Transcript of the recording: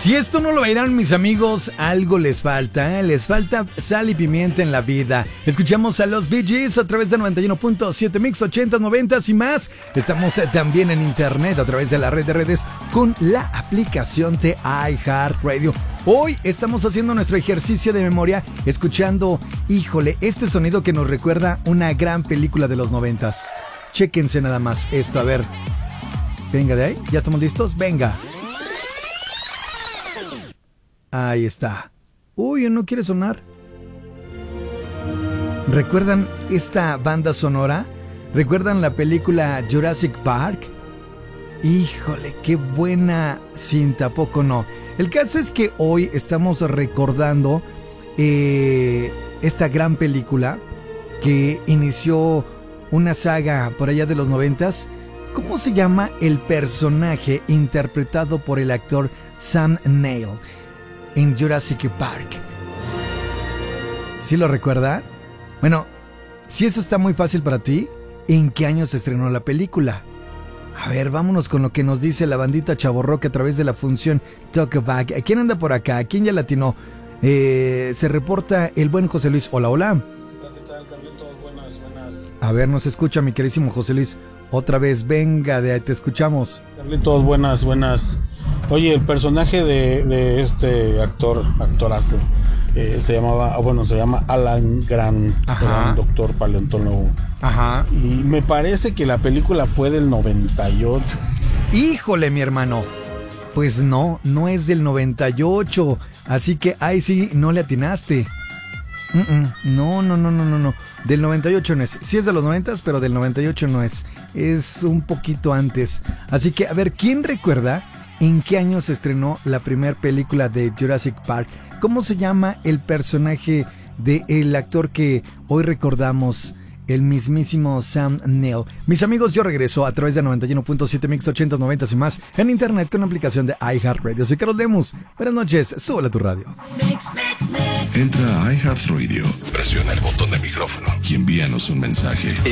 Si esto no lo verán mis amigos, algo les falta, ¿eh? Les falta sal y pimienta en la vida. Escuchamos a los Bee Gees a través de 91.7 Mix 80s, 90s y más. Estamos también en internet a través de la red de redes con la aplicación de iHeartRadio. Hoy estamos haciendo nuestro ejercicio de memoria escuchando, híjole, este sonido que nos recuerda una gran película de los 90s. Chéquense nada más esto, a ver. Venga de ahí, ¿ya estamos listos? Venga. Ahí está. Uy, ¿no quiere sonar? ¿Recuerdan esta banda sonora? ¿Recuerdan la película Jurassic Park? Híjole, qué buena cinta, ¿a poco no? El caso es que hoy estamos recordando esta gran película que inició una saga por allá de los 90s. ¿Cómo se llama el personaje interpretado por el actor Sam Neill en Jurassic Park? ¿Sí lo recuerda? Bueno, si eso está muy fácil para ti, ¿en qué año se estrenó la película? A ver, vámonos con lo que nos dice la bandita Chavorroca a través de la función Talkback. ¿Quién anda por acá? ¿Quién ya latinó? Se reporta el buen José Luis. Hola, hola. ¿Qué tal, Carlitos? Buenas. A ver, nos escucha mi queridísimo José Luis. Otra vez, venga, te escuchamos. Carlitos, buenas. Oye, el personaje de este actorazo, se llama Alan Grant, era un doctor paleontólogo. Ajá. Y me parece que la película fue del 98. Híjole, mi hermano. Pues no es del 98. Así que ahí sí, no le atinaste. No. Del 98 no es. Sí es de los 90s, pero del 98 no es. Es un poquito antes. Así que, a ver, ¿quién recuerda en qué año se estrenó la primera película de Jurassic Park? ¿Cómo se llama el personaje del actor que hoy recordamos? El mismísimo Sam Neill. Mis amigos, yo regreso a través de 91.7 Mix 80s, 90s y más en internet con la aplicación de iHeartRadio. Soy Carlos Lemus. Buenas noches, súbele a tu radio. Entra a iHeartRadio, presiona el botón de micrófono y envíanos un mensaje.